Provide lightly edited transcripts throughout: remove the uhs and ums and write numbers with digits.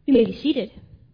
You may be seated.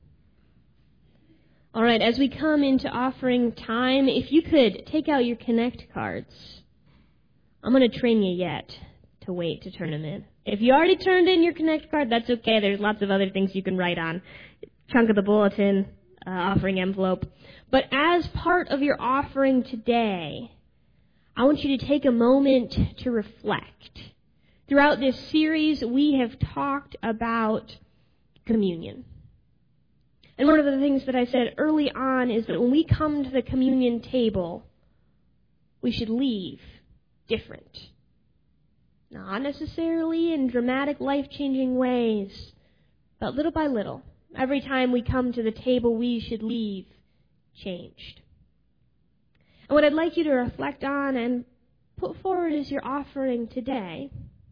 All right, as we come into offering time, if you could take out your Connect cards. I'm going to train you yet to wait to turn them in. If you already turned in your Connect card, that's okay. There's lots of other things you can write on. Chunk of the bulletin, offering envelope. But as part of your offering today, I want you to take a moment to reflect. Throughout this series, we have talked about communion. And one of the things that I said early on is that when we come to the communion table, we should leave different. Not necessarily in dramatic, life-changing ways, but little by little. Every time we come to the table, we should leave changed. And what I'd like you to reflect on and put forward as your offering today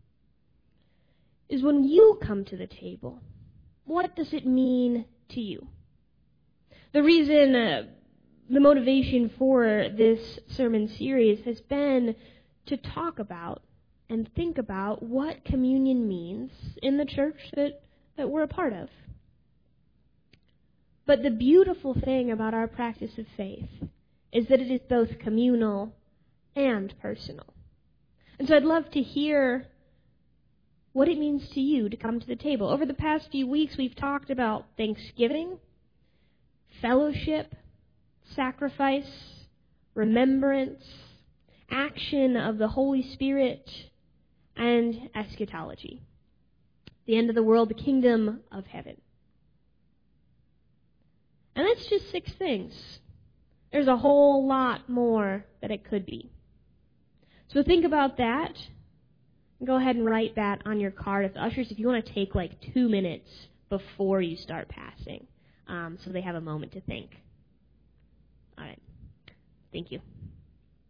is when you come to the table, what does it mean to you? The reason, the motivation for this sermon series has been to talk about and think about what communion means in the church that we're a part of. But the beautiful thing about our practice of faith is that it is both communal and personal. And so I'd love to hear what it means to you to come to the table. Over the past few weeks, we've talked about Thanksgiving, fellowship, sacrifice, remembrance, action of the Holy Spirit, and eschatology. The end of the world, the kingdom of heaven. And that's just 6 things. There's a whole lot more that it could be. So think about that. Go ahead and write that on your card. As ushers, if you want to take like 2 minutes before you start passing, so they have a moment to think. All right. Thank you.